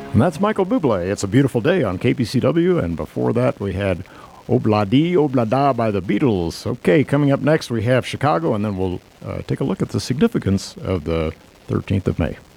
And that's Michael Bublé. It's a Beautiful Day on KPCW. And before that, we had Obladi Oblada by the Beatles. Okay, coming up next, we have Chicago, and then we'll take a look at the significance of the 13th of May.